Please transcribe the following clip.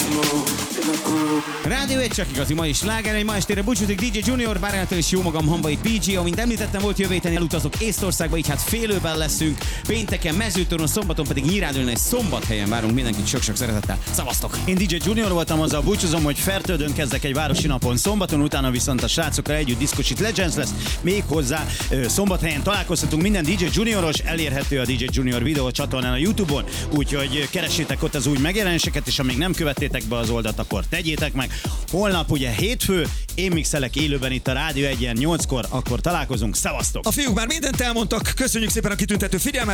Rádió 1 csak igazi mai sláger, ma estére búcsúzik DJ Junior, Báránától és jó magam Hamvai PG, amint említettem, volt jövő héten elutazok Észtországba, így hát félőben leszünk, pénteken Mezőtoron, szombaton pedig Nyírádon és Szombathelyen várunk mindenkit sok-sok szeretettel. Szavaztok! Én DJ Junior voltam, azzal búcsúzom, hogy Fertődön kezdek egy városi napon szombaton, utána viszont a srácokkal együtt Discosit Legends lesz, még hozzá Szombathelyen találkozhatunk, minden DJ Junioros, elérhető a DJ Junior videó csatornán a YouTube-on, úgyhogy keressétek ott az új megjelenéseket, és amíg nem követtétek be az oldalt, akkor tegyétek meg. Holnap ugye hétfő, én mixelek élőben itt a Rádió 1-en 8-kor, akkor találkozunk, szevasztok! A fiúk már mindent elmondtak, köszönjük szépen a kitüntető figyelmet!